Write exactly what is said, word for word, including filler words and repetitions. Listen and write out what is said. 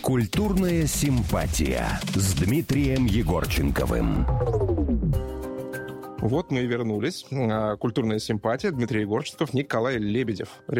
Культурная симпатия с Дмитрием Егорченковым. Вот мы и вернулись. Культурная симпатия. Дмитрий Егорченков, Николай Лебедев.